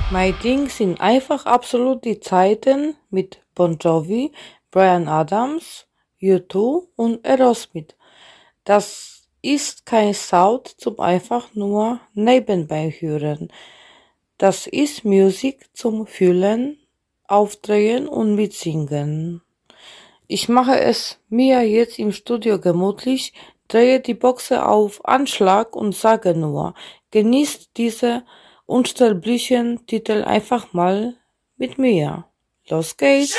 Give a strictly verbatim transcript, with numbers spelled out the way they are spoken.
Mein Ding sind einfach absolut die Zeiten mit Bon Jovi, Bryan Adams, U zwei und Aerosmith. Das ist kein Sound zum einfach nur nebenbei hören. Das ist Musik zum Fühlen, Aufdrehen und Mitsingen. Ich mache es mir jetzt im Studio gemütlich, drehe die Boxe auf Anschlag und sage nur, genießt diese unsterblichen Titel einfach mal mit mir. Los geht's!